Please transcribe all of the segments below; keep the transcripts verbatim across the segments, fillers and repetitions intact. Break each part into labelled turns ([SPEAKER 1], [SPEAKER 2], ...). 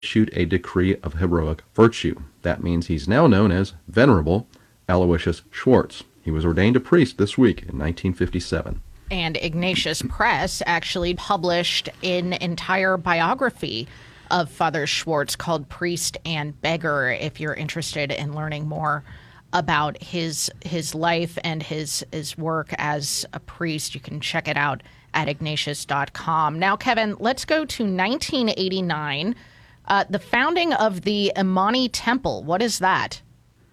[SPEAKER 1] issued a decree of heroic virtue. That means he's now known as Venerable Aloysius Schwartz. He was ordained a priest this week in nineteen fifty-seven.
[SPEAKER 2] And Ignatius Press actually published an entire biography of Father Schwartz called Priest and Beggar, if you're interested in learning more about his his life and his, his work as a priest. You can check it out at ignatius dot com. Now, Kevin, let's go to nineteen eighty-nine, uh, the founding of the Imani Temple. What is that?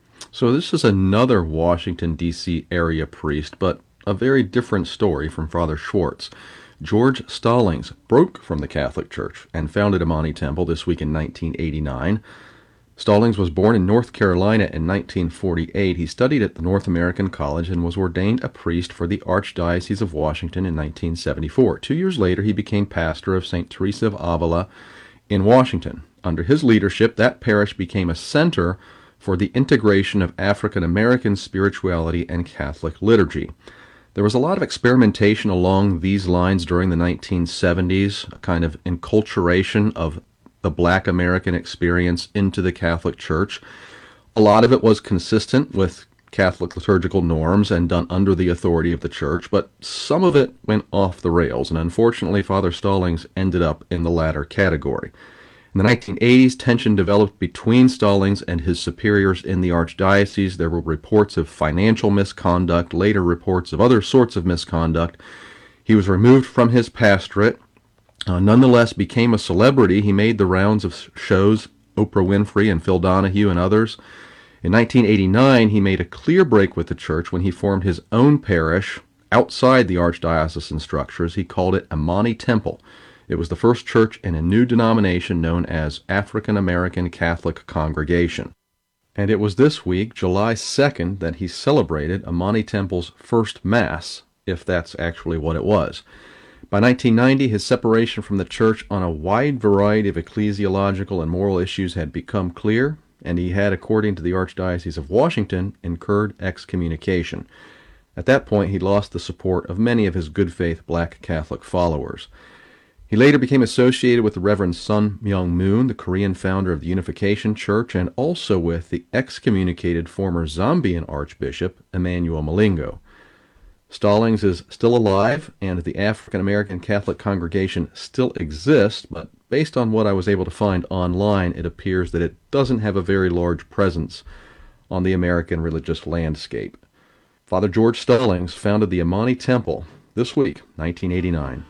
[SPEAKER 1] So this is another Washington, D C area priest, but a very different story from Father Schwartz. George Stallings broke from the Catholic Church and founded Imani Temple this week in nineteen eighty-nine. Stallings was born in North Carolina in nineteen forty-eight. He studied at the North American College and was ordained a priest for the Archdiocese of Washington in nineteen seventy-four. Two years later, he became pastor of Saint Teresa of Avila in Washington. Under his leadership, that parish became a center for the integration of African American spirituality and Catholic liturgy. There was a lot of experimentation along these lines during the nineteen seventies, a kind of enculturation of the Black American experience into the Catholic Church. A lot of it was consistent with Catholic liturgical norms and done under the authority of the Church, but some of it went off the rails, and unfortunately Father Stallings ended up in the latter category. In the nineteen eighties, tension developed between Stallings and his superiors in the Archdiocese. There were reports of financial misconduct, later reports of other sorts of misconduct. He was removed from his pastorate, uh, nonetheless became a celebrity. He made the rounds of shows, Oprah Winfrey and Phil Donahue and others. In nineteen eighty-nine, he made a clear break with the Church when he formed his own parish outside the archdiocesan structures. He called it Imani Temple. It was the first church in a new denomination known as African American Catholic Congregation. And it was this week, July second, that he celebrated Imani Temple's first Mass, if that's actually what it was. By nineteen ninety, his separation from the Church on a wide variety of ecclesiological and moral issues had become clear, and he had, according to the Archdiocese of Washington, incurred excommunication. At that point, he lost the support of many of his good faith Black Catholic followers. He later became associated with the Reverend Sun Myung Moon, the Korean founder of the Unification Church, and also with the excommunicated former Zambian Archbishop Emmanuel Malingo. Stallings is still alive, and the African American Catholic Congregation still exists, but based on what I was able to find online, it appears that it doesn't have a very large presence on the American religious landscape. Father George Stallings founded the Imani Temple this week, nineteen eighty-nine.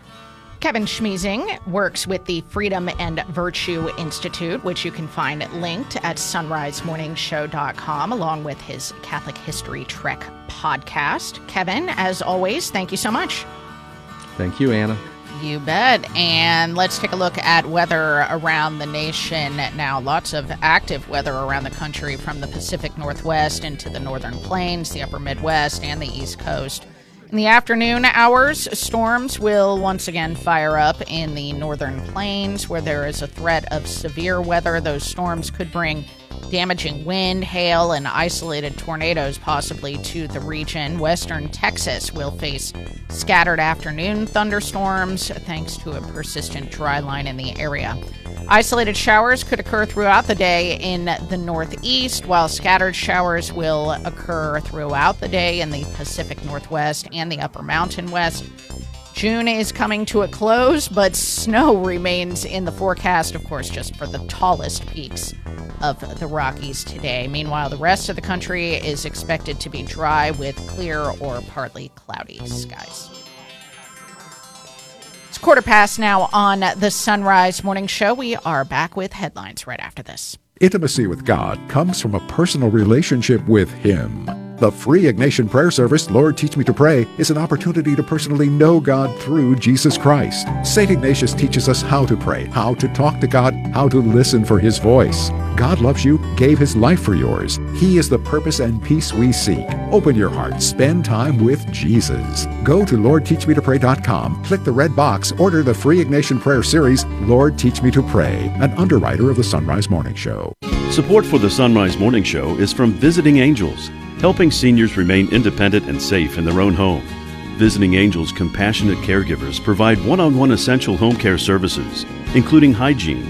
[SPEAKER 2] Kevin Schmiesing works with the Freedom and Virtue Institute, which you can find linked at sunrise morning show dot com, along with his Catholic History Trek podcast. Kevin, as always, thank you so much.
[SPEAKER 1] Thank you, Anna.
[SPEAKER 2] You bet. And let's take a look at weather around the nation now. Lots of active weather around the country, from the Pacific Northwest into the Northern Plains, the Upper Midwest, and the East Coast. In the afternoon hours, storms will once again fire up in the Northern Plains, where there is a threat of severe weather. Those storms could bring damaging wind, hail, and isolated tornadoes possibly to the region. Western Texas will face scattered afternoon thunderstorms thanks to a persistent dry line in the area. Isolated showers could occur throughout the day in the Northeast, while scattered showers will occur throughout the day in the Pacific Northwest and the Upper Mountain West. June is coming to a close, but snow remains in the forecast, of course, just for the tallest peaks of the Rockies today. Meanwhile, the rest of the country is expected to be dry with clear or partly cloudy skies. It's quarter past now on the Sunrise Morning Show. We are back with headlines right after this.
[SPEAKER 3] Intimacy with God comes from a personal relationship with Him. The free Ignatian prayer service, Lord Teach Me to Pray, is an opportunity to personally know God through Jesus Christ. Saint Ignatius teaches us how to pray, how to talk to God, how to listen for His voice. God loves you, gave His life for yours. He is the purpose and peace we seek. Open your heart, spend time with Jesus. Go to lord teach me to pray dot com, click the red box, order the free Ignatian prayer series, Lord Teach Me to Pray, an underwriter of the Sunrise Morning Show.
[SPEAKER 4] Support for the Sunrise Morning Show is from Visiting Angels, helping seniors remain independent and safe in their own home. Visiting Angels compassionate caregivers provide one-on-one essential home care services, including hygiene,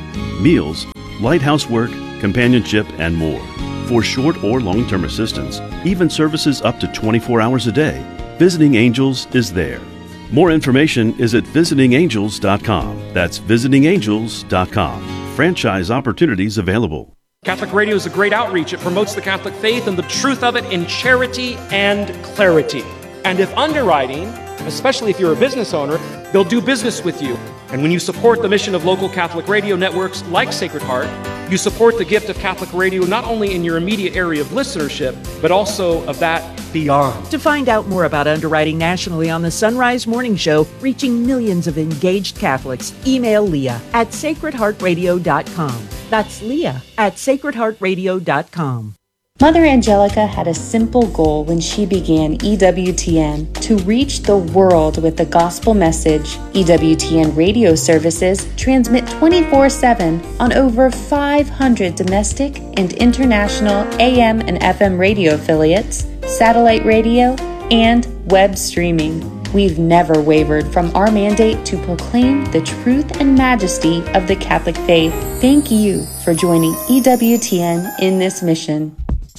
[SPEAKER 4] meals, lighthouse work, companionship, and more. For short or long-term assistance, even services up to twenty-four hours a day, Visiting Angels is there. More information is at visiting angels dot com. That's visiting angels dot com. Franchise opportunities available.
[SPEAKER 5] Catholic Radio is a great outreach. It promotes the Catholic faith and the truth of it in charity and clarity. And if underwriting, especially if you're a business owner, they'll do business with you. And when you support the mission of local Catholic radio networks like Sacred Heart, you support the gift of Catholic radio not only in your immediate area of listenership, but also of that beyond.
[SPEAKER 6] To find out more about underwriting nationally on the Sunrise Morning Show, reaching millions of engaged Catholics, email Leah at sacred heart radio dot com. That's Leah at sacred heart radio dot com.
[SPEAKER 7] Mother Angelica had a simple goal when she began E W T N: to reach the world with the gospel message. E W T N radio services transmit twenty-four seven on over five hundred domestic and international A M and F M radio affiliates, satellite radio, and web streaming. We've never wavered from our mandate to proclaim the truth and majesty of the Catholic faith. Thank you for joining E W T N in this mission.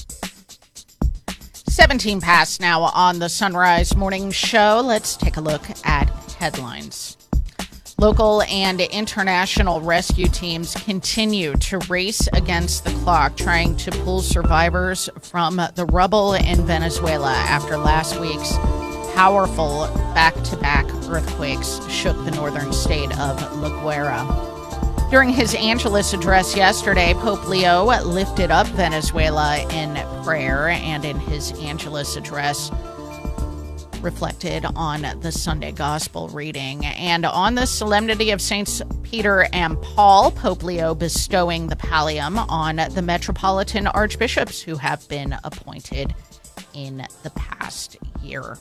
[SPEAKER 2] seventeen past now on the Sunrise Morning Show. Let's take a look at headlines. Local and international rescue teams continue to race against the clock, trying to pull survivors from the rubble in Venezuela after last week's powerful back-to-back earthquakes shook the northern state of La Guaira. During his Angelus address yesterday, Pope Leo lifted up Venezuela in prayer, and in his Angelus address reflected on the Sunday Gospel reading. And on the solemnity of Saints Peter and Paul, Pope Leo bestowing the pallium on the metropolitan archbishops who have been appointed in the past year.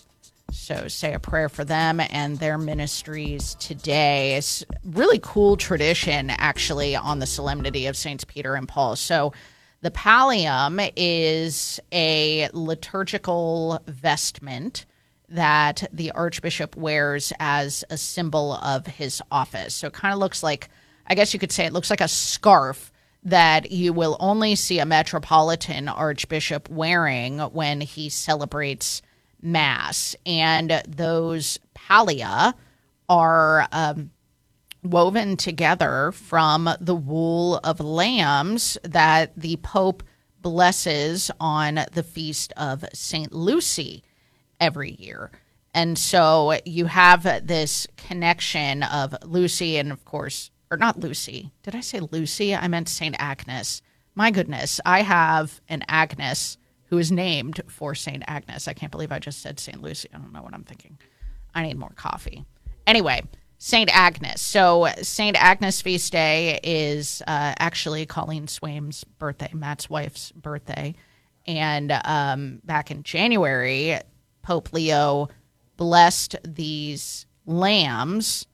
[SPEAKER 2] So say a prayer for them and their ministries today. It's a really cool tradition, actually, on the solemnity of Saints Peter and Paul. So the pallium is a liturgical vestment that the archbishop wears as a symbol of his office. So it kind of looks like, I guess you could say it looks like a scarf that you will only see a metropolitan archbishop wearing when he celebrates Mass. And those pallia are um, woven together from the wool of lambs that the Pope blesses on the feast of Saint Lucy every year. And so you have this connection of Lucy and, of course, or not Lucy. Did I say Lucy? I meant Saint Agnes. My goodness, I have an Agnes who is named for Saint Agnes. I can't believe I just said Saint Lucy. I don't know what I'm thinking. I need more coffee. Anyway, Saint Agnes. So Saint Agnes Feast Day is uh, actually Colleen Swaim's birthday, Matt's wife's birthday. And um, back in January, Pope Leo blessed these lambs,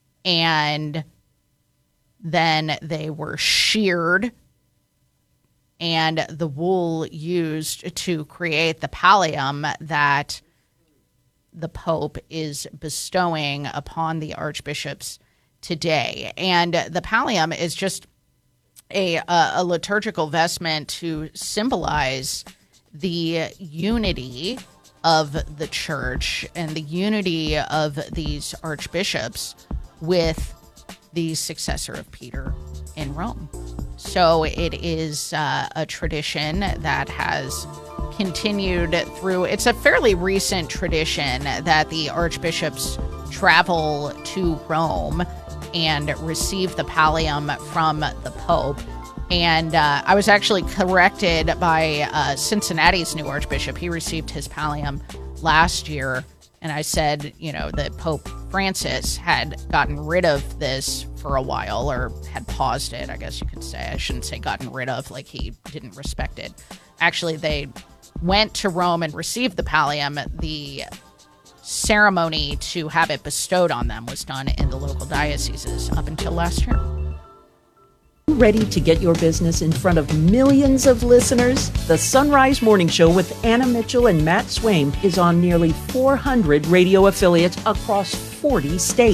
[SPEAKER 2] and then they were sheared, and the wool used to create the pallium that the Pope is bestowing upon the archbishops today. And the pallium is just a, a, a liturgical vestment to symbolize the unity of the church and the unity of these archbishops with the successor of Peter in Rome. So it is uh, a tradition that has continued through. It's a fairly recent tradition that the archbishops travel to Rome and receive the pallium from the Pope. And uh, I was actually corrected by uh, Cincinnati's new archbishop. He received his pallium last year. And I said, you know, that Pope Francis had gotten rid of this for a while, or had paused it, I guess you could say. I shouldn't say gotten rid of, like he didn't respect it. Actually, they went to Rome and received the pallium. The ceremony to have it bestowed on them was done in the local dioceses up until last year.
[SPEAKER 6] Ready to get your business in front of millions of listeners? The Sunrise Morning Show with Anna Mitchell and Matt Swaim is on nearly four hundred radio affiliates across forty states.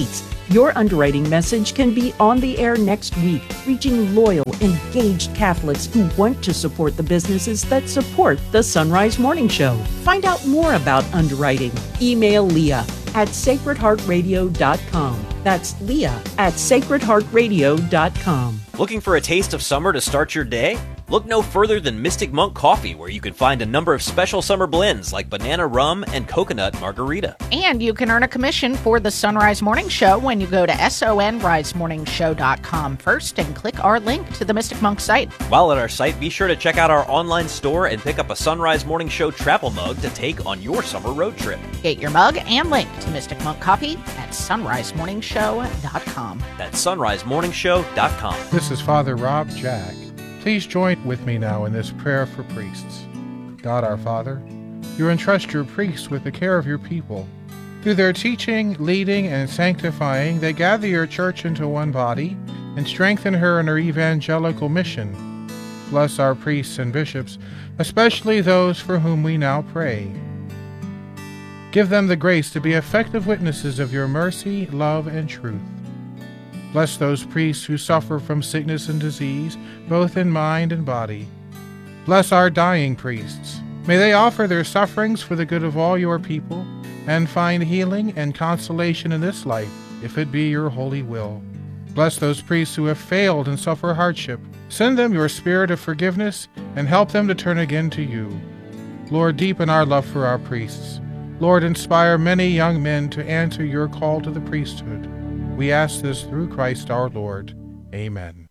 [SPEAKER 6] Your underwriting message can be on the air next week, reaching loyal, engaged Catholics who want to support the businesses that support the Sunrise Morning Show. Find out more about underwriting. Email Leah at sacred heart radio dot com. That's Leah at sacred heart radio dot com.
[SPEAKER 8] Looking for a taste of summer to start your day? Look no further than Mystic Monk Coffee, where you can find a number of special summer blends like banana rum and coconut margarita.
[SPEAKER 2] And you can earn a commission for the Sunrise Morning Show when you go to sunrise morning show dot com first and click our link to the Mystic Monk site.
[SPEAKER 8] While at our site, be sure to check out our online store and pick up a Sunrise Morning Show travel mug to take on your summer road trip.
[SPEAKER 2] Get your mug and link to Mystic Monk Coffee at sunrise morning show dot com.
[SPEAKER 8] That's sunrise morning show dot com.
[SPEAKER 9] This is Father Rob Jack. Please join with me now in this prayer for priests. God our Father, you entrust your priests with the care of your people. Through their teaching, leading, and sanctifying, they gather your church into one body and strengthen her in her evangelical mission. Bless our priests and bishops, especially those for whom we now pray. Give them the grace to be effective witnesses of your mercy, love, and truth. Bless those priests who suffer from sickness and disease, both in mind and body. Bless our dying priests. May they offer their sufferings for the good of all your people, and find healing and consolation in this life, if it be your holy will. Bless those priests who have failed and suffer hardship. Send them your spirit of forgiveness, and help them to turn again to you. Lord, deepen our love for our priests. Lord, inspire many young men to answer your call to the priesthood. We ask this through Christ our Lord. Amen.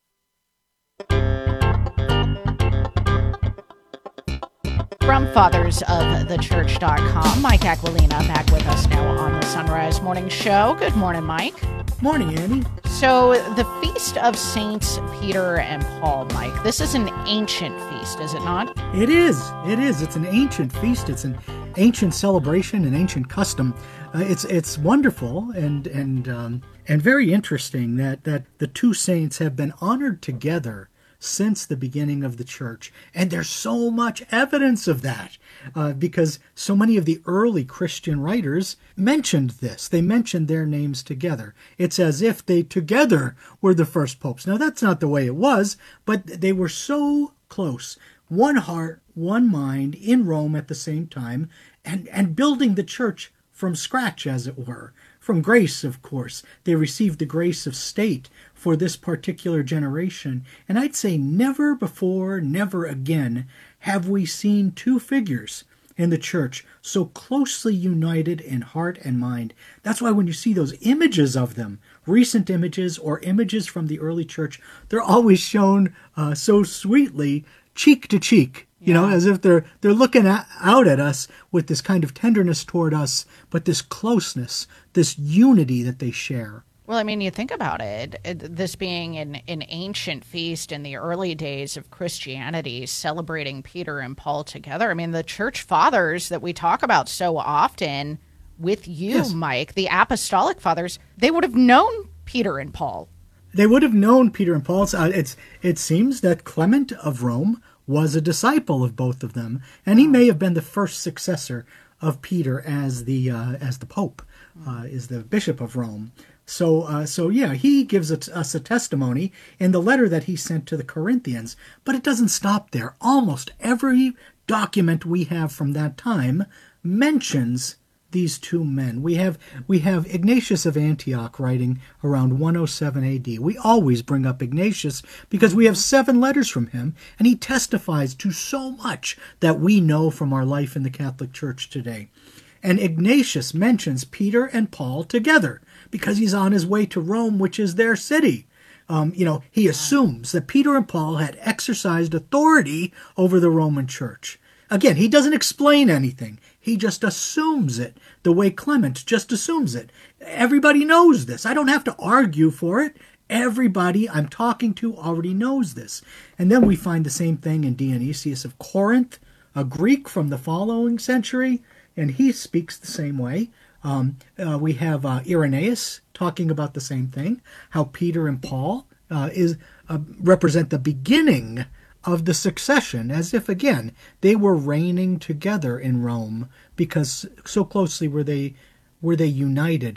[SPEAKER 2] From fathers of the church dot com, Mike Aquilina back with us now on the Sunrise Morning Show. Good morning, Mike.
[SPEAKER 10] Morning, Annie.
[SPEAKER 2] So, the Feast of Saints Peter and Paul, Mike, this is an ancient feast, is it not?
[SPEAKER 10] It is. It is. It's an ancient feast. It's an ancient celebration, an ancient custom. Uh, it's it's wonderful and and um, and very interesting that, that the two saints have been honored together since the beginning of the church. And there's so much evidence of that uh, because so many of the early Christian writers mentioned this. They mentioned their names together. It's as if they together were the first popes. Now, that's not the way it was, but they were so close. One heart, one mind in Rome at the same time, and, and building the church from scratch, as it were. From grace, of course. They received the grace of state for this particular generation. And I'd say never before, never again have we seen two figures in the church so closely united in heart and mind. That's why when you see those images of them, recent images or images from the early church, they're always shown uh, so sweetly, cheek to cheek. You know, as if they're they're looking at, out at us with this kind of tenderness toward us, but this closeness, this unity that they share.
[SPEAKER 2] Well, I mean, you think about it, it this being an, an ancient feast in the early days of Christianity, celebrating Peter and Paul together. I mean, the church fathers that we talk about so often with you, yes. Mike, the apostolic fathers, they would have known Peter and Paul.
[SPEAKER 10] They would have known Peter and Paul. Uh, it's it seems that Clement of Rome was a disciple of both of them, and he may have been the first successor of Peter as the uh, as the Pope, uh, is the Bishop of Rome. So, uh, so yeah, he gives us a testimony in the letter that he sent to the Corinthians, but it doesn't stop there. Almost every document we have from that time mentions these two men. We have we have Ignatius of Antioch writing around one oh seven A D. We always bring up Ignatius because we have seven letters from him, and he testifies to so much that we know from our life in the Catholic Church today. And Ignatius mentions Peter and Paul together because he's on his way to Rome, which is their city. Um, you know, he assumes that Peter and Paul had exercised authority over the Roman Church. Again, he doesn't explain anything. He just assumes it the way Clement just assumes it. Everybody knows this. I don't have to argue for it. Everybody I'm talking to already knows this. And then we find the same thing in Dionysius of Corinth, a Greek from the following century, and he speaks the same way. Um, uh, we have uh, Irenaeus talking about the same thing, how Peter and Paul uh, is uh, represent the beginning of the succession, as if, again, they were reigning together in Rome because so closely were they were they united.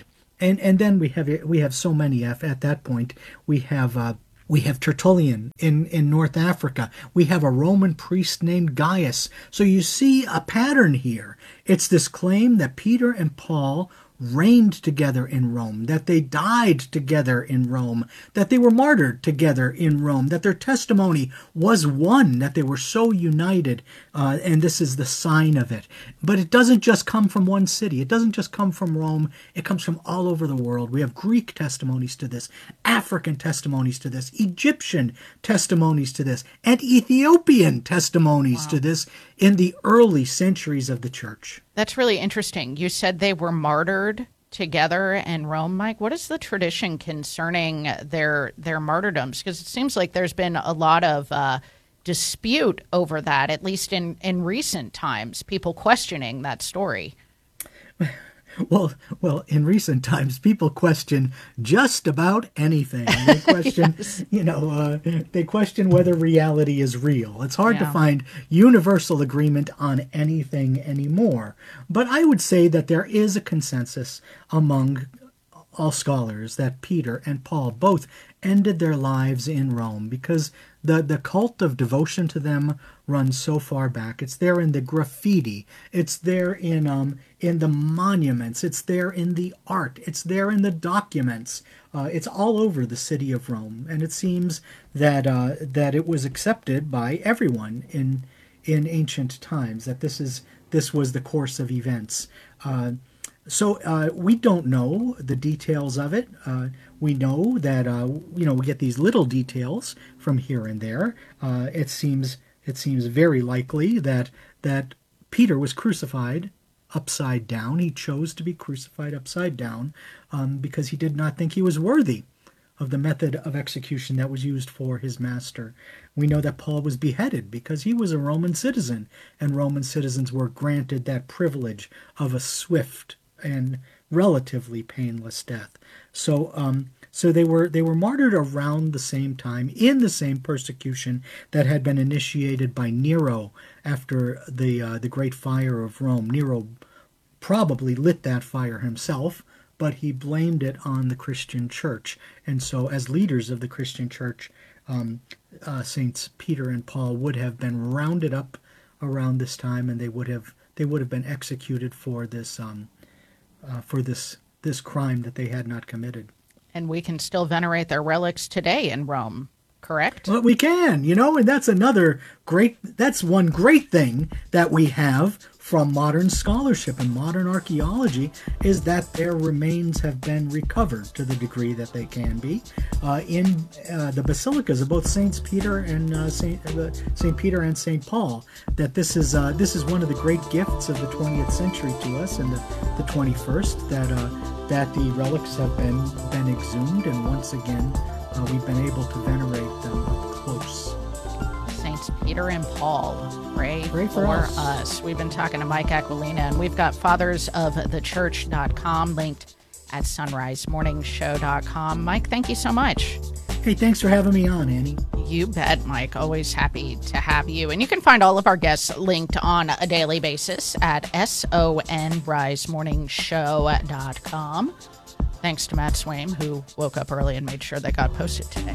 [SPEAKER 10] and and then we have we have so many at, at that point. We have uh, we have Tertullian in in North Africa. We have a Roman priest named Gaius. So you see a pattern here. It's this claim that Peter and Paul reigned together in Rome, that they died together in Rome, that they were martyred together in Rome, that their testimony was one, that they were so united, uh, and this is the sign of it. But it doesn't just come from one city. It doesn't just come from Rome. It comes from all over the world. We have Greek testimonies to this, African testimonies to this, Egyptian testimonies to this, and Ethiopian testimonies wow. to this in the early centuries of the church.
[SPEAKER 2] That's really interesting. You said they were martyred together in Rome, Mike. What is the tradition concerning their their martyrdoms? Because it seems like there's been a lot of uh, dispute over that, at least in, in recent times, people questioning that story.
[SPEAKER 10] Well, well, in recent times, people question just about anything. They question, yes. you know, uh, they question whether reality is real. It's hard yeah. to find universal agreement on anything anymore. But I would say that there is a consensus among all scholars that Peter and Paul both ended their lives in Rome because the, the cult of devotion to them runs so far back. It's there in the graffiti. It's there in um in the monuments. It's there in the art. It's there in the documents. Uh, it's all over the city of Rome, and it seems that uh, that it was accepted by everyone in in ancient times. That this is this was the course of events. Uh, So uh, we don't know the details of it. Uh, we know that uh, you know we get these little details from here and there. Uh, it seems it seems very likely that that Peter was crucified upside down. He chose to be crucified upside down um, because he did not think he was worthy of the method of execution that was used for his master. We know that Paul was beheaded because he was a Roman citizen, and Roman citizens were granted that privilege of a swift and relatively painless death. So um, so they were they were martyred around the same time in the same persecution that had been initiated by Nero after the uh, the Great Fire of Rome. Nero probably lit that fire himself, but he blamed it on the Christian church. And so as leaders of the Christian church, um, uh, Saints Peter and Paul would have been rounded up around this time, and they would have they would have been executed for this um, Uh, for this this crime that they had not committed.
[SPEAKER 2] And we can still venerate their relics today in Rome, correct?
[SPEAKER 10] Well, we can, you know, and that's another great, that's one great thing that we have from modern scholarship and modern archaeology is that their remains have been recovered to the degree that they can be uh, in uh, the basilicas of both Saints Peter and uh, Saint uh, Saint Peter and Saint Paul. That this is uh, this is one of the great gifts of the twentieth century to us and the, the twenty-first. That uh, that the relics have been been exhumed, and once again uh, we've been able to venerate them close.
[SPEAKER 2] Saints Peter and Paul, pray,
[SPEAKER 10] pray for,
[SPEAKER 2] for
[SPEAKER 10] us.
[SPEAKER 2] us. We've been talking to Mike Aquilina, and we've got fathers of the church dot com linked at sunrise morning show dot com. Mike, thank you so much.
[SPEAKER 10] Hey, thanks for having me on, Annie.
[SPEAKER 2] You bet, Mike. Always happy to have you. And you can find all of our guests linked on a daily basis at sunrise morning show dot com. Thanks to Matt Swaim, who woke up early and made sure they got posted today.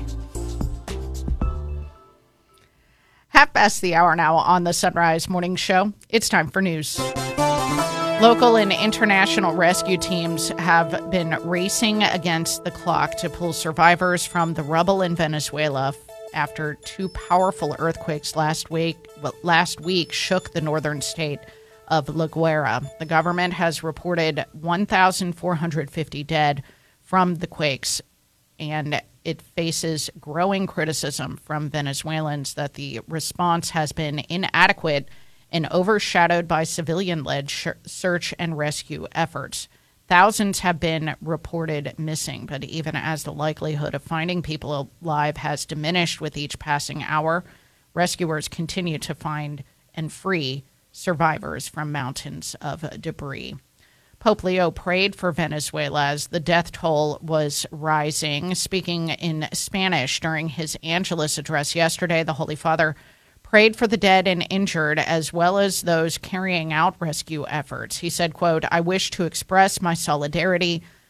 [SPEAKER 2] Half past the hour now on the Sunrise Morning Show. It's time for news. Local and international rescue teams have been racing against the clock to pull survivors from the rubble in Venezuela after two powerful earthquakes last week, last week shook the northern state of La Guaira. The government has reported one thousand four hundred fifty dead from the quakes, and it faces growing criticism from Venezuelans that the response has been inadequate and overshadowed by civilian-led sh- search and rescue efforts. Thousands have been reported missing, but even as the likelihood of finding people alive has diminished with each passing hour, rescuers continue to find and free survivors from mountains of debris. Pope Leo prayed for Venezuela as the death toll was rising. Speaking in Spanish during his Angelus address yesterday, the Holy Father prayed for the dead and injured as well as those carrying out rescue efforts. He said, quote, "I wish to express my solidarity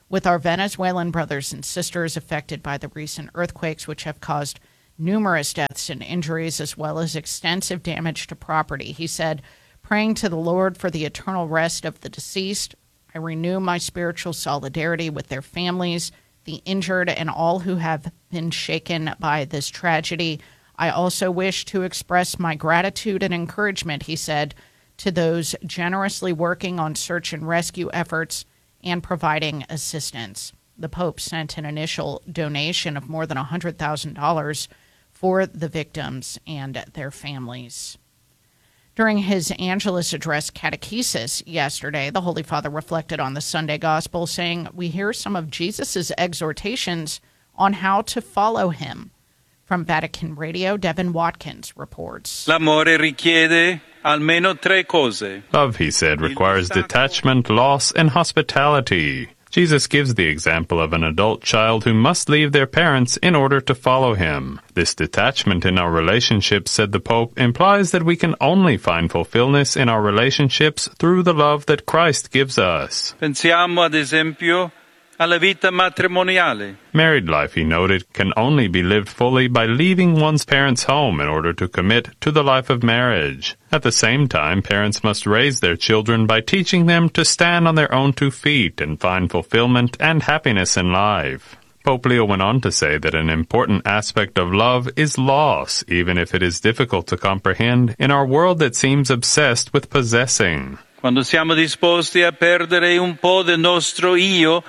[SPEAKER 2] with our Venezuelan brothers and sisters affected by the recent earthquakes, which have caused numerous deaths and injuries, as well as extensive damage to property. He said, praying to the Lord for the eternal rest of the deceased, I renew my spiritual solidarity with their families, the injured, and all who have been shaken by this tragedy. I also wish to express my gratitude and encouragement, he said, to those generously working on search and rescue efforts and providing assistance. The Pope sent an initial donation of more than one hundred thousand dollars for the victims and their families. During his Angelus Address catechesis yesterday, the Holy Father reflected on the Sunday Gospel, saying, we hear some of Jesus' exhortations on how to follow him. From Vatican Radio, Devin Watkins reports.
[SPEAKER 11] L'amore richiede almeno tre cose.
[SPEAKER 12] Love, he said, requires detachment, loss, and hospitality. Jesus gives the example of an adult child who must leave their parents in order to follow him. This detachment in our relationships, said the Pope, implies that we can only find fulfillment in our relationships through the love that Christ gives us.
[SPEAKER 11] Pensiamo, ad esempio, alla vita matrimoniale.
[SPEAKER 12] Married life, he noted, can only be lived fully by leaving one's parents' home in order to commit to the life of marriage. At the same time, parents must raise their children by teaching them to stand on their own two feet and find fulfillment and happiness in life. Pope Leo went on to say that an important aspect of love is loss, even if it is difficult to comprehend in our world that seems obsessed with possessing.
[SPEAKER 11] Quando siamo disposti a perdere un po' del nostro io,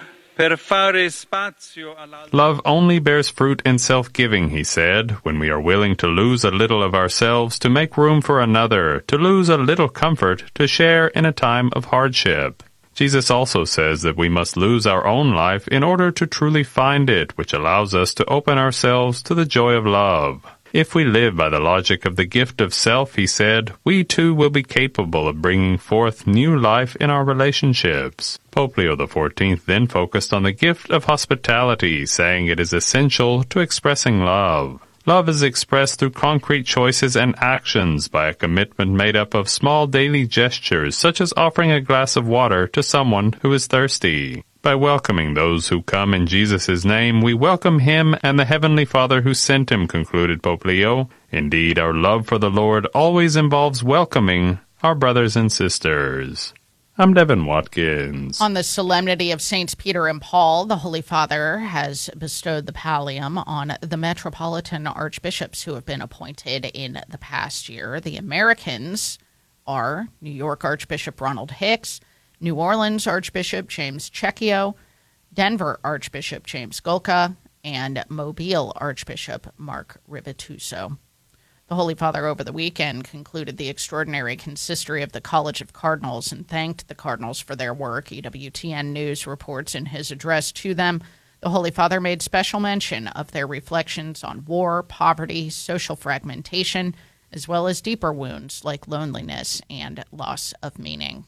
[SPEAKER 12] love only bears fruit in self-giving, he said, when we are willing to lose a little of ourselves to make room for another, to lose a little comfort to share in a time of hardship. Jesus also says that we must lose our own life in order to truly find it, which allows us to open ourselves to the joy of love. If we live by the logic of the gift of self, he said, we too will be capable of bringing forth new life in our relationships. Pope Leo the fourteenth then focused on the gift of hospitality, saying it is essential to expressing love. Love is expressed through concrete choices and actions by a commitment made up of small daily gestures, such as offering a glass of water to someone who is thirsty. By welcoming those who come in Jesus' name, we welcome him and the Heavenly Father who sent him, concluded Pope Leo. Indeed, our love for the Lord always involves welcoming our brothers and sisters. I'm Devin Watkins.
[SPEAKER 2] On the solemnity of Saints Peter and Paul, the Holy Father has bestowed the pallium on the metropolitan archbishops who have been appointed in the past year. The Americans are New York Archbishop Ronald Hicks, New Orleans Archbishop James Cecchio, Denver Archbishop James Golka, and Mobile Archbishop Mark Rivituso. The Holy Father over the weekend concluded the extraordinary consistory of the College of Cardinals and thanked the cardinals for their work. E W T N News reports in his address to them, the Holy Father made special mention of their reflections on war, poverty, social fragmentation, as well as deeper wounds like loneliness and loss of meaning.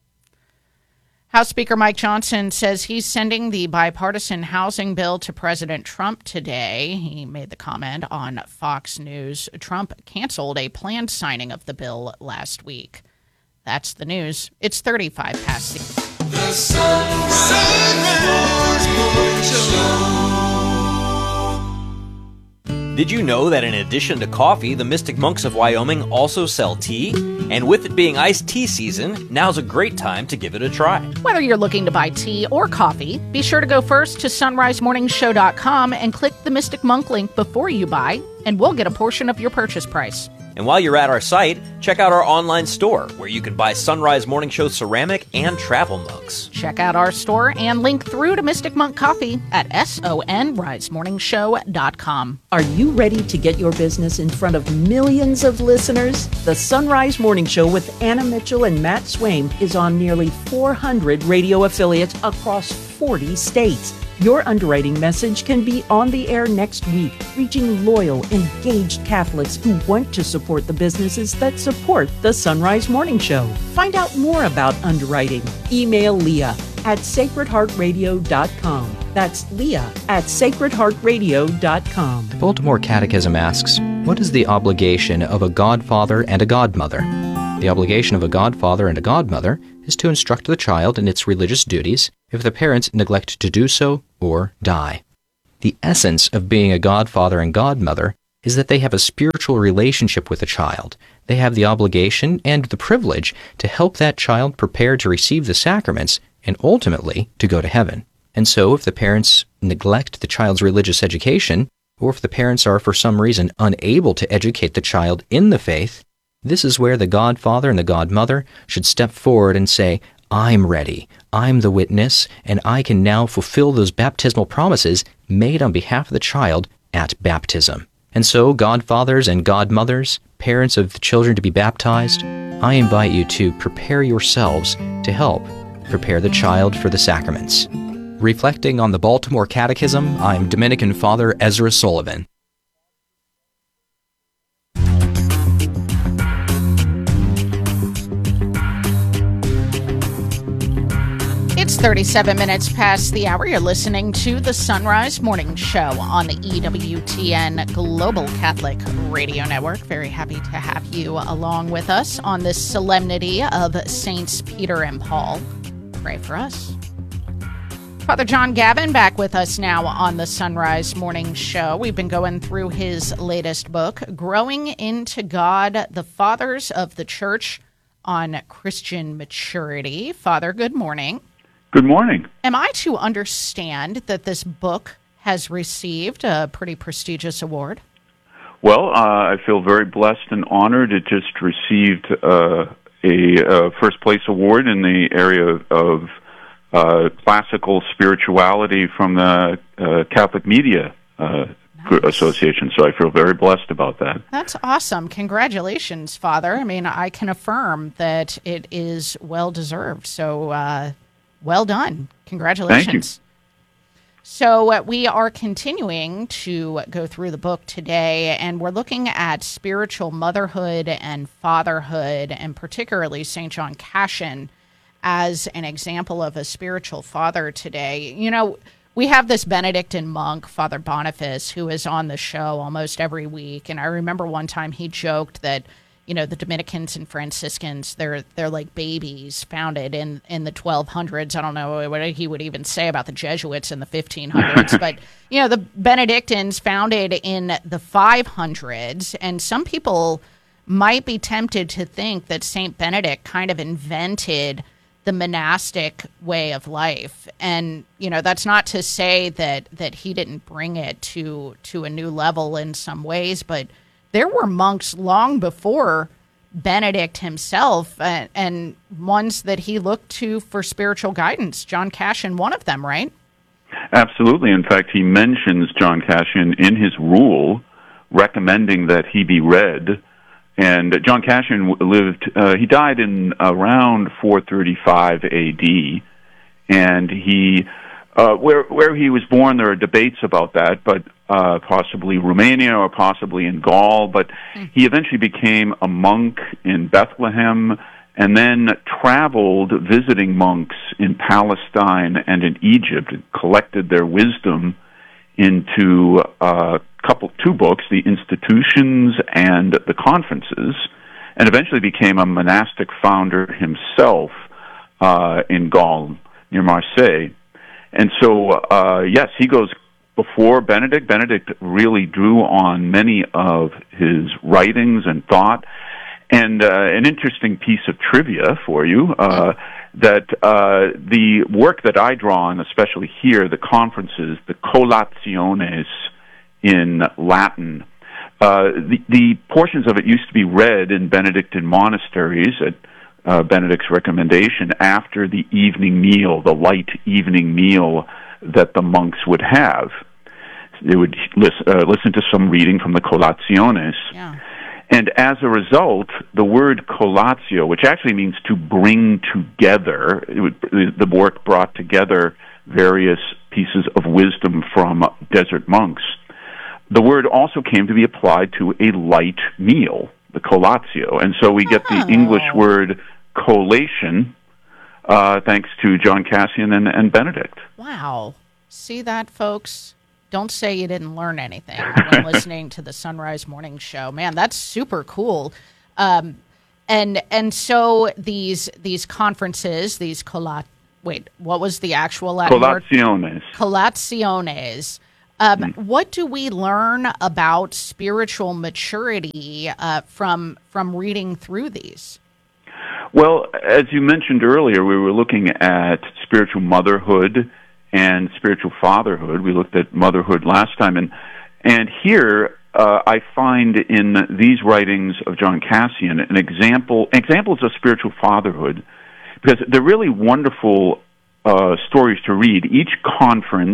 [SPEAKER 2] House Speaker Mike Johnson says he's sending the bipartisan housing bill to President Trump today. He made the comment on Fox News. Trump canceled a planned signing of the bill last week. That's the news. It's thirty-five past the... The Sunrise Morning
[SPEAKER 8] Show. Did you know that in addition to coffee, the Mystic Monks of Wyoming also sell tea? And with it being iced tea season, now's a great time to give it a try.
[SPEAKER 2] Whether you're looking to buy tea or coffee, be sure to go first to sunrise morning show dot com and click the Mystic Monk link before you buy, and we'll get a portion of your purchase price.
[SPEAKER 8] And while you're at our site, check out our online store, where you can buy Sunrise Morning Show ceramic and travel mugs.
[SPEAKER 2] Check out our store and link through to Mystic Monk Coffee at sunrise morning show dot com.
[SPEAKER 6] Are you ready to get your business in front of millions of listeners? The Sunrise Morning Show with Anna Mitchell and Matt Swaim is on nearly four hundred radio affiliates across forty states. Your underwriting message can be on the air next week, reaching loyal, engaged Catholics who want to support the businesses that support the Sunrise Morning Show. Find out more about underwriting. Email Leah at sacred heart radio dot com. That's Leah at sacred heart radio dot com.
[SPEAKER 13] The Baltimore Catechism asks, what is the obligation of a godfather and a godmother? The obligation of a godfather and a godmother is to instruct the child in its religious duties if the parents neglect to do so or die. The essence of being a godfather and godmother is that they have a spiritual relationship with the child. They have the obligation and the privilege to help that child prepare to receive the sacraments and ultimately to go to heaven. And so if the parents neglect the child's religious education, or if the parents are for some reason unable to educate the child in the faith, this is where the godfather and the godmother should step forward and say, I'm ready, I'm the witness, and I can now fulfill those baptismal promises made on behalf of the child at baptism. And so, godfathers and godmothers, parents of the children to be baptized, I invite you to prepare yourselves to help prepare the child for the sacraments. Reflecting on the Baltimore Catechism, I'm Dominican Father Ezra Sullivan.
[SPEAKER 2] It's thirty-seven minutes past the hour. You're listening to the Sunrise Morning Show on the E W T N Global Catholic Radio Network. Very happy to have you along with us on this solemnity of Saints Peter and Paul. Pray for us. Father John Gavin back with us now on the Sunrise Morning Show. We've been going through his latest book, Growing into God, the Fathers of the Church on Christian Maturity. Father, good morning.
[SPEAKER 14] Good morning.
[SPEAKER 2] Am I to understand that this book has received a pretty prestigious award?
[SPEAKER 14] Well, uh, I feel very blessed and honored. It just received uh, a uh, first place award in the area of uh, classical spirituality from the uh, Catholic Media uh, nice. Association. So I feel very blessed about that.
[SPEAKER 2] That's awesome. Congratulations, Father. I mean, I can affirm that it is well deserved. So, uh, well done. Congratulations.
[SPEAKER 14] Thank you.
[SPEAKER 2] So uh, we are continuing to go through the book today, and we're looking at spiritual motherhood and fatherhood, and particularly Saint John Cassian as an example of a spiritual father today. You know, we have this Benedictine monk, Father Boniface, who is on the show almost every week, and I remember one time he joked that, you know, the Dominicans and Franciscans, they're they're like babies founded in, in the twelve hundreds. I don't know what he would even say about the Jesuits in the fifteen hundreds. But, you know, the Benedictines founded in the five hundreds. And some people might be tempted to think that Saint Benedict kind of invented the monastic way of life. And, you know, that's not to say that, that he didn't bring it to to a new level in some ways, but there were monks long before Benedict himself, uh, and ones that he looked to for spiritual guidance. John Cassian, one of them, right?
[SPEAKER 14] Absolutely. In fact, he mentions John Cassian in his rule, recommending that he be read. And John Cassian lived, uh, he died in around four thirty-five A D, and he, uh, where where he was born, there are debates about that, but Uh, possibly Romania or possibly in Gaul, but he eventually became a monk in Bethlehem and then traveled visiting monks in Palestine and in Egypt and collected their wisdom into a couple, two books, the Institutions and the Conferences, and eventually became a monastic founder himself uh, in Gaul, near Marseille. And so, uh, yes, he goes before Benedict. Benedict really drew on many of his writings and thought. And uh, an interesting piece of trivia for you, uh, that uh, the work that I draw on, especially here, the conferences, the collationes in Latin, uh, the, the portions of it used to be read in Benedictine monasteries at uh, Benedict's recommendation after the evening meal, the light evening meal that the monks would have. They would listen, uh, listen to some reading from the collationes.
[SPEAKER 2] Yeah.
[SPEAKER 14] And as a result, the word collatio, which actually means to bring together, it would, the work brought together various pieces of wisdom from desert monks. The word also came to be applied to a light meal, the collatio. And so we get
[SPEAKER 2] oh.
[SPEAKER 14] the English word collation, uh, thanks to John Cassian and, and Benedict.
[SPEAKER 2] Wow. See that, folks? Don't say you didn't learn anything when listening to the Sunrise Morning Show. Man, that's super cool. Um, and and so these these conferences, these collat wait, what was the actual Latin word?
[SPEAKER 14] Collationes.
[SPEAKER 2] Collationes. Um, mm. What do we learn about spiritual maturity uh, from from reading through these?
[SPEAKER 14] Well, as you mentioned earlier, we were looking at spiritual motherhood and spiritual fatherhood. We looked at motherhood last time, and and here uh, I find in these writings of John Cassian an example examples of spiritual fatherhood, because they're really wonderful uh, stories to read. Each conference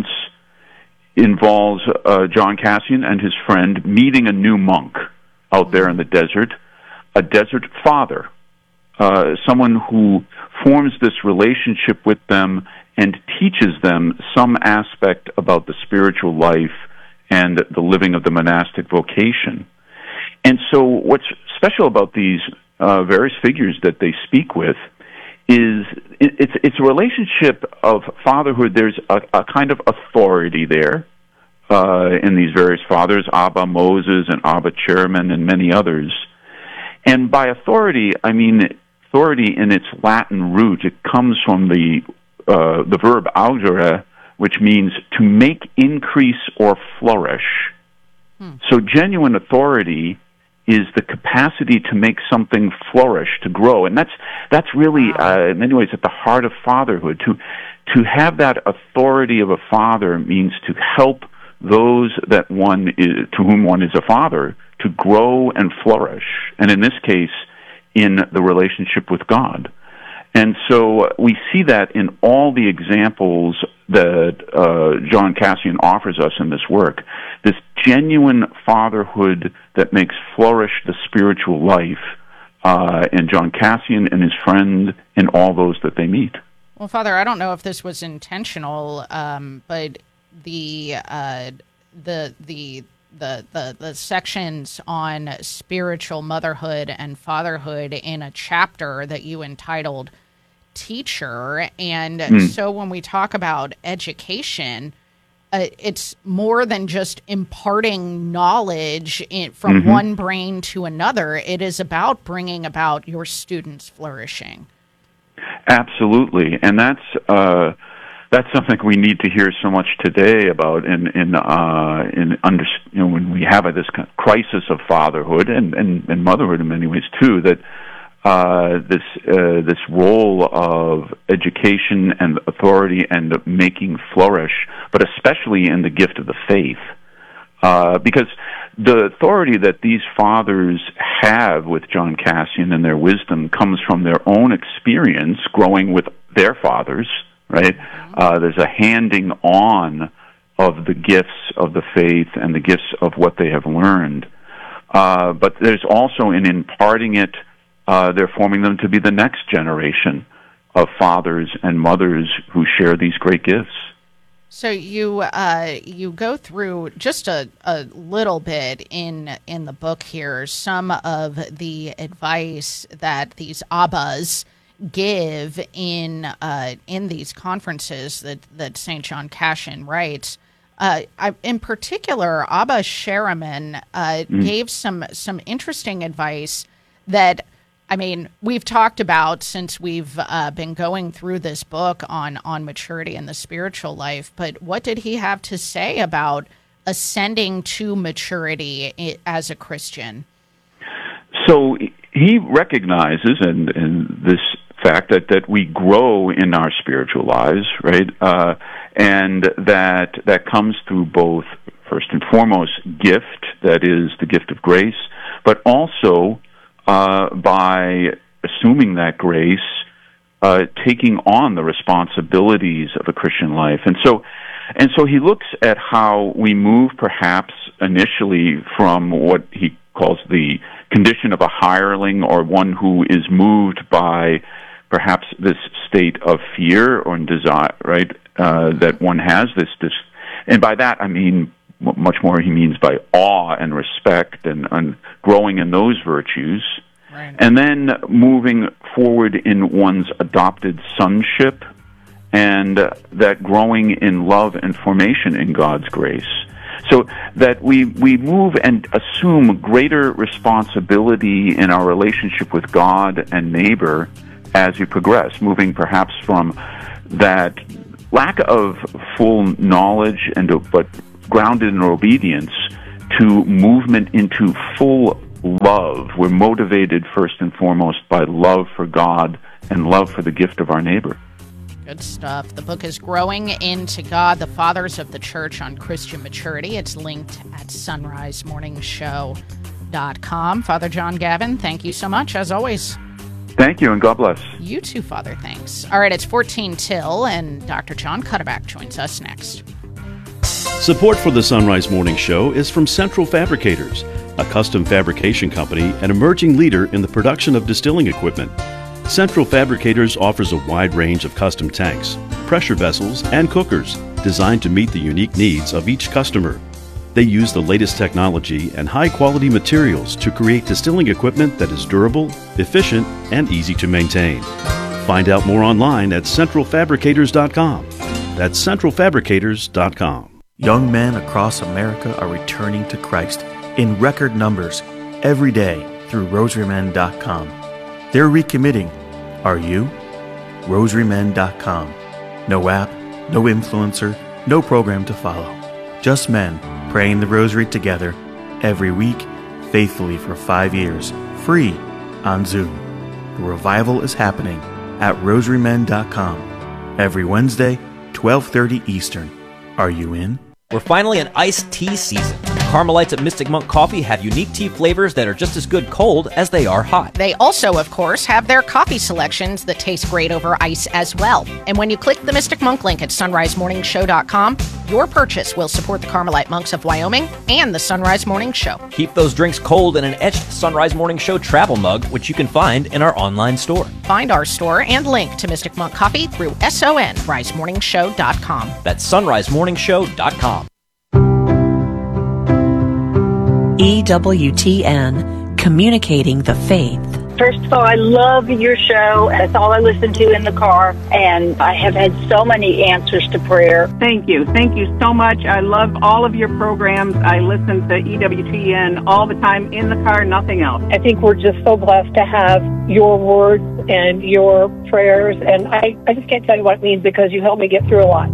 [SPEAKER 14] involves uh, John Cassian and his friend meeting a new monk out there in the desert, a desert father, uh, someone who forms this relationship with them and teaches them some aspect about the spiritual life and the living of the monastic vocation. And so what's special about these uh, various figures that they speak with is it, it's it's a relationship of fatherhood. There's a, a kind of authority there uh, in these various fathers, Abba Moses and Abba Chairman and many others. And by authority, I mean authority in its Latin root. It comes from the uh, the verb augere, which means to make, increase, or flourish. Hmm. So genuine authority is the capacity to make something flourish, to grow, and that's that's really, uh, in many ways, at the heart of fatherhood. To to have that authority of a father means to help those that one is, to whom one is a father, to grow and flourish, and in this case, in the relationship with God. And so we see that in all the examples that uh, John Cassian offers us in this work, this genuine fatherhood that makes flourish the spiritual life uh, in John Cassian and his friend and all those that they meet.
[SPEAKER 2] Well, Father, I don't know if this was intentional, um, but the uh, the the The, the the sections on spiritual motherhood and fatherhood in a chapter that you entitled Teacher. And mm. so when we talk about education, uh, it's more than just imparting knowledge in, from mm-hmm. one brain to another. It is about bringing about your students' flourishing.
[SPEAKER 14] Absolutely. And that's... Uh That's something we need to hear so much today about in in uh, in under, you know, when we have a, this kind of crisis of fatherhood and, and, and motherhood in many ways too. That uh, this uh, this role of education and authority and making flourish, but especially in the gift of the faith, uh, because the authority that these fathers have with John Cassian and their wisdom comes from their own experience growing with their fathers. Right? Uh, there's a handing on of the gifts of the faith and the gifts of what they have learned. Uh, but there's also, in imparting it, uh, they're forming them to be the next generation of fathers and mothers who share these great gifts.
[SPEAKER 2] So you uh, you go through just a, a little bit in in the book here, some of the advice that these Abbas give in uh, in these conferences that, that Saint John Cassian writes. Uh, I, in particular, Abba Sherriman uh, mm. gave some some interesting advice that, I mean, we've talked about since we've uh, been going through this book on, on maturity and the spiritual life, but what did he have to say about ascending to maturity as a Christian?
[SPEAKER 14] So he recognizes, and, and this fact that, that we grow in our spiritual lives, right? Uh, and that that comes through both, first and foremost, gift, that is the gift of grace, but also uh, by assuming that grace, uh, taking on the responsibilities of a Christian life. And so, and so he looks at how we move perhaps initially from what he calls the condition of a hireling, or one who is moved by perhaps this state of fear or desire, right, uh, that one has this, this, and by that I mean much more he means by awe and respect and, and growing in those virtues, right. And then moving forward in one's adopted sonship, and uh, that growing in love and formation in God's grace. So that we, we move and assume greater responsibility in our relationship with God and neighbor as we progress, moving perhaps from that lack of full knowledge and but grounded in obedience to movement into full love. We're motivated first and foremost by love for God and love for the gift of our neighbor.
[SPEAKER 2] Good stuff. The book is Growing into God, the Fathers of the Church on Christian Maturity. It's linked at sunrise morning show dot com. Father John Gavin, thank you so much, as always.
[SPEAKER 14] Thank you, and God bless.
[SPEAKER 2] You too, Father. Thanks. All right, it's fourteen till, and Doctor John Cuddeback joins us next.
[SPEAKER 4] Support for the Sunrise Morning Show is from Central Fabricators, a custom fabrication company and emerging leader in the production of distilling equipment. Central Fabricators offers a wide range of custom tanks, pressure vessels, and cookers designed to meet the unique needs of each customer. They use the latest technology and high-quality materials to create distilling equipment that is durable, efficient, and easy to maintain. Find out more online at central fabricators dot com. That's central fabricators dot com.
[SPEAKER 15] Young men across America are returning to Christ in record numbers every day through rosary men dot com. They're recommitting. Are you? rosary men dot com. No app, no influencer, no program to follow. Just men praying the rosary together every week, faithfully for five years, free on Zoom. The revival is happening at rosary men dot com every Wednesday, twelve thirty Eastern. Are you in?
[SPEAKER 8] We're finally in iced tea season. Carmelites at Mystic Monk Coffee have unique tea flavors that are just as good cold as they are hot.
[SPEAKER 2] They also, of course, have their coffee selections that taste great over ice as well. And when you click the Mystic Monk link at sunrise morning show dot com, your purchase will support the Carmelite Monks of Wyoming and the Sunrise Morning Show.
[SPEAKER 8] Keep those drinks cold in an etched Sunrise Morning Show travel mug, which you can find in our online store.
[SPEAKER 2] Find our store and link to Mystic Monk Coffee through sunrise morning show dot com.
[SPEAKER 8] That's sunrise morning show dot com.
[SPEAKER 16] E W T N, Communicating the Faith.
[SPEAKER 17] First of all, I love your show. That's all I listen to in the car, and I have had so many answers to prayer.
[SPEAKER 18] Thank you. Thank you so much. I love all of your programs. I listen to E W T N all the time in the car, nothing else.
[SPEAKER 17] I think we're just so blessed to have your words and your prayers, and I, I just can't tell you what it means because you helped me get through a lot.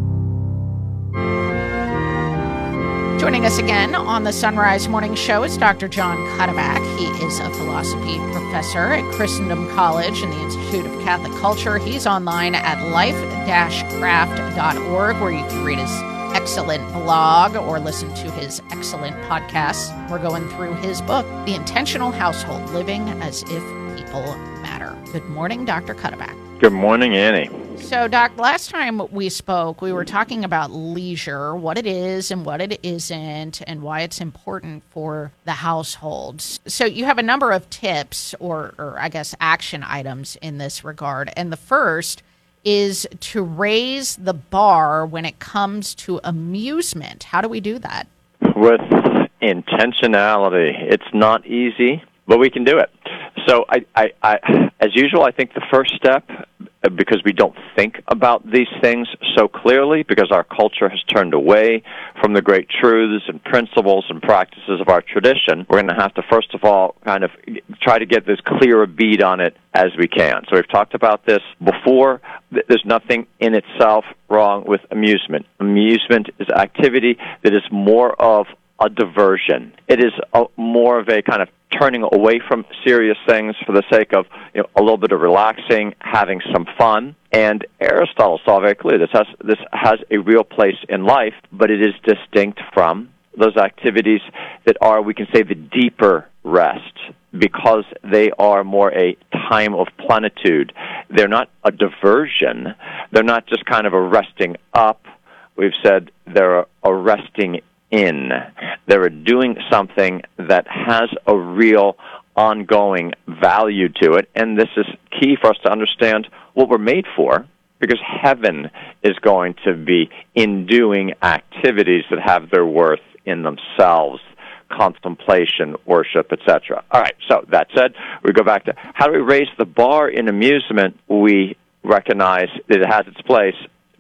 [SPEAKER 2] Joining us again on the Sunrise Morning Show is Doctor John Cuddeback. He is a philosophy professor at Christendom College and the Institute of Catholic Culture. He's online at life dash craft dot org, where you can read his excellent blog or listen to his excellent podcasts. We're going through his book, The Intentional Household, Living as If People Matter. Good morning, Doctor Cuddeback.
[SPEAKER 19] Good morning, Annie.
[SPEAKER 2] So, Doc, last time we spoke, we were talking about leisure, what it is and what it isn't, and why it's important for the households. So you have a number of tips or, or I guess, action items in this regard. And the first is to raise the bar when it comes to amusement. How do we do that?
[SPEAKER 19] With intentionality. It's not easy, but we can do it. So, I, I, I, as usual, I think the first step, because we don't think about these things so clearly, because our culture has turned away from the great truths and principles and practices of our tradition, we're going to have to, first of all, kind of try to get as clear a bead on it as we can. So we've talked about this before. There's nothing in itself wrong with amusement. Amusement is activity that is more of a diversion. It is a, more of a kind of turning away from serious things for the sake of, you know, a little bit of relaxing, having some fun. And Aristotle saw very clearly this has this has a real place in life, but it is distinct from those activities that are, we can say, the deeper rest, because they are more a time of plenitude. They're not a diversion. They're not just kind of a resting up. We've said they're a resting in. They're doing something that has a real ongoing value to it, and this is key for us to understand what we're made for, because heaven is going to be in doing activities that have their worth in themselves, contemplation, worship, et cetera. All right, so that said, we go back to how do we raise the bar in amusement? We recognize that it has its place,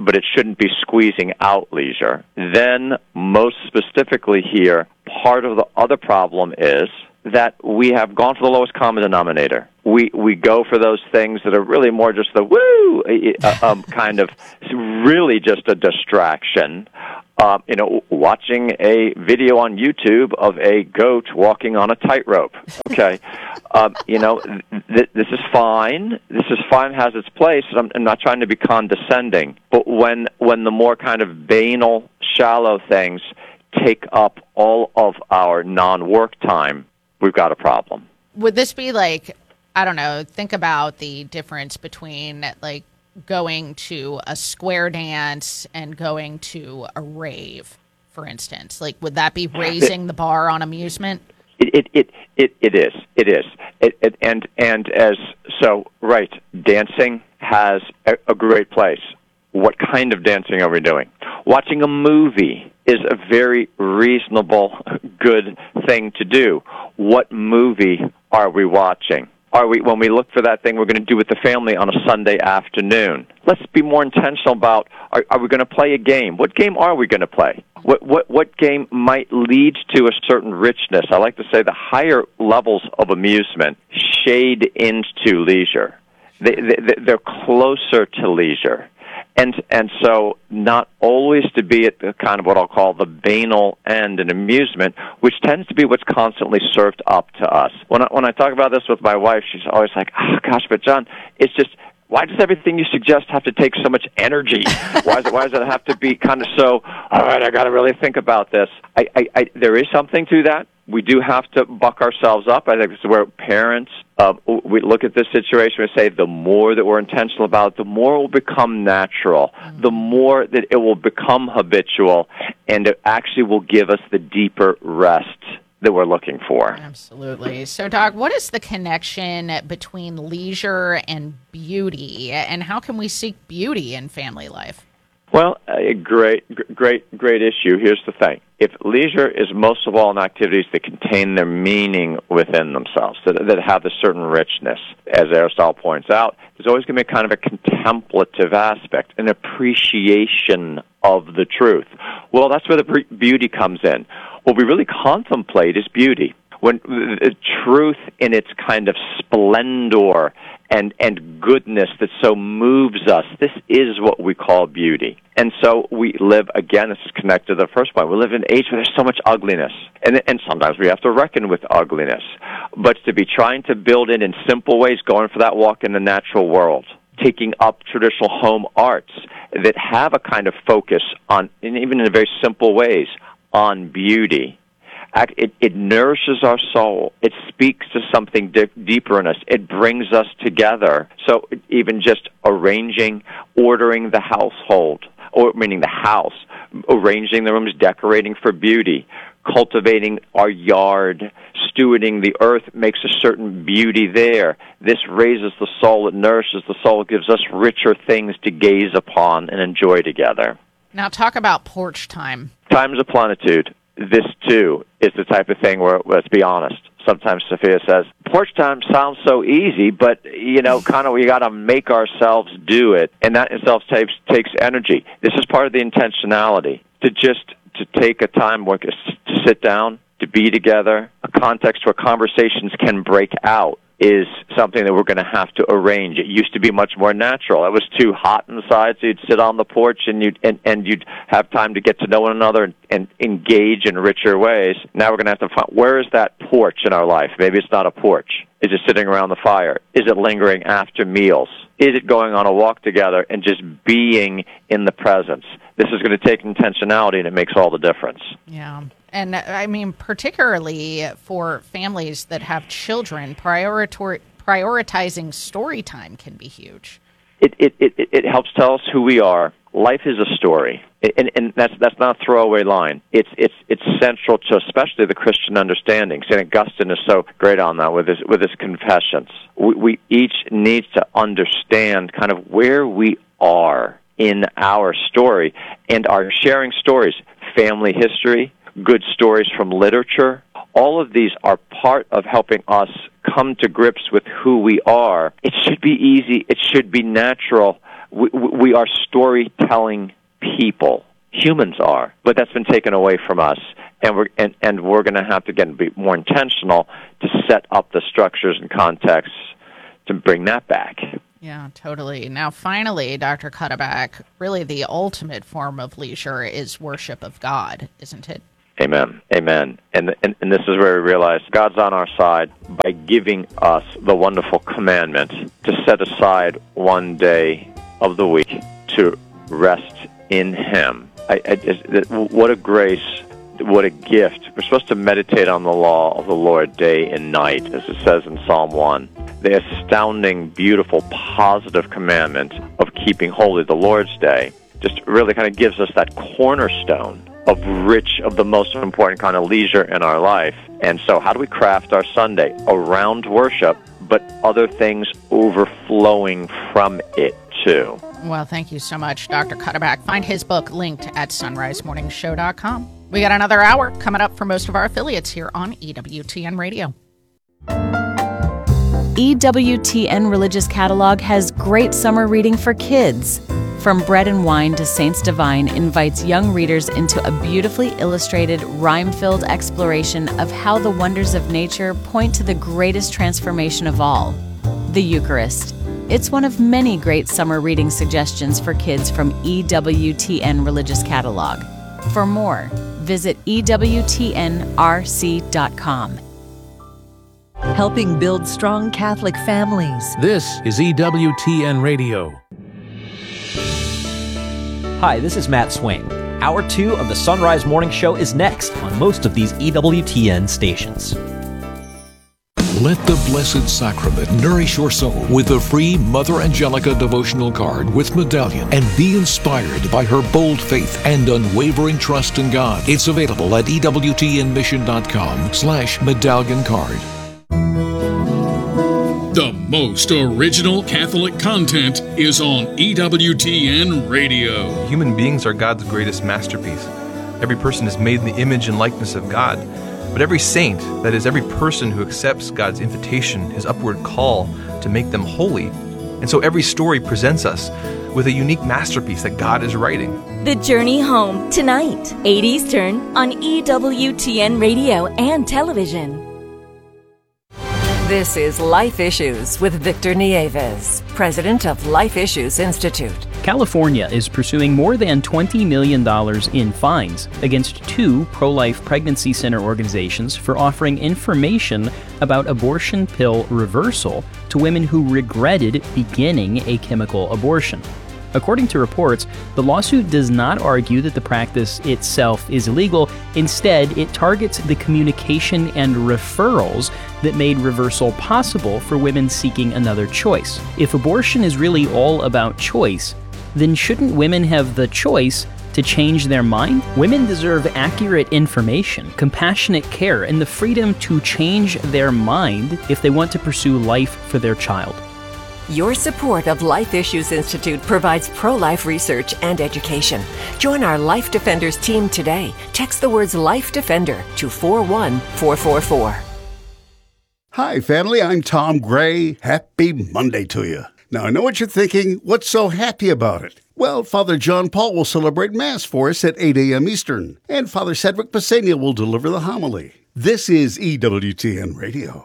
[SPEAKER 19] but it shouldn't be squeezing out leisure. Then, most specifically here, part of the other problem is that we have gone for the lowest common denominator. We we go for those things that are really more just the woo, uh, um, kind of really just a distraction. Uh, you know, watching a video on YouTube of a goat walking on a tightrope. Okay, um, you know, th- this is fine. This is fine, has its place. And I'm, I'm not trying to be condescending, but when when the more kind of banal, shallow things take up all of our non-work time, we've got a problem.
[SPEAKER 2] Would this be like, I don't know, think about the difference between like going to a square dance and going to a rave, for instance? Like, would that be raising the bar on amusement?
[SPEAKER 19] It it it it, it is. It is. It, it, and and as so right, dancing has a, a great place. What kind of dancing are we doing? Watching a movie is a very reasonable, good thing to do. What movie are we watching? Are we, when we look for that thing we're going to do with the family on a Sunday afternoon? Let's be more intentional about, are, are we going to play a game? What game are we going to play? What, what, what game might lead to a certain richness? I like to say the higher levels of amusement shade into leisure. They, they, they're closer to leisure. And and so not always to be at the kind of what I'll call the banal end in amusement, which tends to be what's constantly served up to us. When I, when I talk about this with my wife, she's always like, oh, gosh, but John, it's just, why does everything you suggest have to take so much energy? Why does it, why does it have to be kind of so, all right, I got to really think about this? I, I, I, there is something to that. We do have to buck ourselves up. I think this is where parents, uh, we look at this situation and say the more that we're intentional about it, the more it will become natural, mm-hmm. the more that it will become habitual, and it actually will give us the deeper rest that we're looking for.
[SPEAKER 2] Absolutely. So, Doc, what is the connection between leisure and beauty, and how can we seek beauty in family life?
[SPEAKER 19] Well, a great, great, great issue. Here's the thing. If leisure is most of all in activities that contain their meaning within themselves, that, that have a certain richness, as Aristotle points out, there's always going to be kind of a contemplative aspect, an appreciation of the truth. Well, that's where the beauty comes in. What we really contemplate is beauty. When the truth in its kind of splendor and and goodness that so moves us, this is what we call beauty. And so we live, again, this is connected to the first point, we live in an age where there's so much ugliness. And and sometimes we have to reckon with ugliness. But to be trying to build it in simple ways, going for that walk in the natural world, taking up traditional home arts that have a kind of focus on, and even in very simple ways, on beauty. It, it nourishes our soul. It speaks to something di- deeper in us. It brings us together. So even just arranging, ordering the household, or meaning the house, arranging the rooms, decorating for beauty, cultivating our yard, stewarding the earth makes a certain beauty there. This raises the soul. It nourishes the soul. It gives us richer things to gaze upon and enjoy together.
[SPEAKER 2] Now talk about porch time.
[SPEAKER 19] Times of plenitude. This, too, is the type of thing where, let's be honest, sometimes Sophia says, porch time sounds so easy, but, you know, kind of we got to make ourselves do it, and that itself takes, takes energy. This is part of the intentionality, to just to take a time where to sit down, to be together, a context where conversations can break out is something that we're going to have to arrange. It used to be much more natural. It was too hot inside, so you'd sit on the porch and you'd and, and you'd have time to get to know one another and, and engage in richer ways. Now we're going to have to find, where is that porch in our life? Maybe it's not a porch. Is it sitting around the fire? Is it lingering after meals? Is it going on a walk together and just being in the presence? This is going to take intentionality, and it makes all the difference.
[SPEAKER 2] Yeah. And, I mean, particularly for families that have children, prioritor- prioritizing story time can be huge.
[SPEAKER 19] It, it, it, it helps tell us who we are. Life is a story, and, and that's that's not a throwaway line. It's it's it's central to especially the Christian understanding. Saint Augustine is so great on that with his with his Confessions. We, we each need to understand kind of where we are in our story and are sharing stories, family history, good stories from literature. All of these are part of helping us come to grips with who we are. It should be easy. It should be natural. we, we are storytelling people. Humans are, but that's been taken away from us, and we're and, and we're going to have to again be more intentional to set up the structures and contexts to bring that back.
[SPEAKER 2] Yeah, totally. Now, finally, Doctor Cuddeback, really the ultimate form of leisure is worship of God, isn't it?
[SPEAKER 19] Amen. Amen. And, and and this is where we realize God's on our side by giving us the wonderful commandment to set aside one day of the week to rest in Him. I, I just, what a grace, what a gift. We're supposed to meditate on the law of the Lord day and night, as it says in Psalm one. The astounding, beautiful, positive commandment of keeping holy the Lord's Day just really kind of gives us that cornerstone of rich, of the most important kind of leisure in our life. And so how do we craft our Sunday around worship, but other things overflowing from it too?
[SPEAKER 2] Well, thank you so much, Doctor Cuddeback. Find his book linked at sunrise morning show dot com. We got another hour coming up for most of our affiliates here on E W T N Radio.
[SPEAKER 20] E W T N Religious Catalog has great summer reading for kids. From Bread and Wine to Saints Divine invites young readers into a beautifully illustrated, rhyme-filled exploration of how the wonders of nature point to the greatest transformation of all, the Eucharist. It's one of many great summer reading suggestions for kids from E W T N Religious Catalog. For more, visit E W T N R C dot com.
[SPEAKER 21] Helping build strong Catholic families.
[SPEAKER 22] This is E W T N Radio.
[SPEAKER 8] Hi, this is Matt Swain. Hour two of the Sunrise Morning Show is next on most of these E W T N stations.
[SPEAKER 23] Let the Blessed Sacrament nourish your soul with a free Mother Angelica devotional card with medallion, and be inspired by her bold faith and unwavering trust in God. It's available at E W T N mission dot com slash medallion card.
[SPEAKER 24] The most original Catholic content is on E W T N Radio.
[SPEAKER 25] Human beings are God's greatest masterpiece. Every person is made in the image and likeness of God. But every saint, that is, every person who accepts God's invitation, His upward call to make them holy. And so every story presents us with a unique masterpiece that God is writing.
[SPEAKER 26] The Journey Home, tonight, eight Eastern, on E W T N Radio and television.
[SPEAKER 27] This is Life Issues with Victor Nieves, president of Life Issues Institute.
[SPEAKER 28] California is pursuing more than twenty million dollars in fines against two pro-life pregnancy center organizations for offering information about abortion pill reversal to women who regretted beginning a chemical abortion. According to reports, the lawsuit does not argue that the practice itself is illegal. Instead, it targets the communication and referrals that made reversal possible for women seeking another choice. If abortion is really all about choice, then shouldn't women have the choice to change their mind? Women deserve accurate information, compassionate care, and the freedom to change their mind if they want to pursue life for their child.
[SPEAKER 27] Your support of Life Issues Institute provides pro-life research and education. Join our Life Defenders team today. Text the words Life Defender to four one four four four.
[SPEAKER 29] Hi, family. I'm Tom Gray. Happy Monday to you. Now, I know what you're thinking. What's so happy about it? Well, Father John Paul will celebrate Mass for us at eight a.m. Eastern, and Father Cedric Pesenia will deliver the homily. This is E W T N Radio.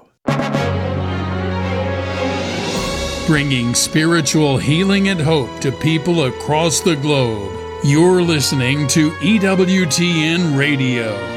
[SPEAKER 24] Bringing spiritual healing and hope to people across the globe. You're listening to E W T N Radio.